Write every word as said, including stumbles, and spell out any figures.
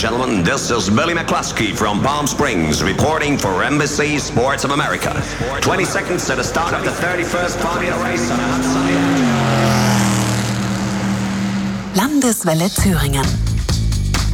gentlemen, this is Billy McCluskey from Palm Springs reporting for N B C Sports of America. twenty seconds to the start of the thirty-first Formula race on a hot sunny day. Landeswelle Thüringen.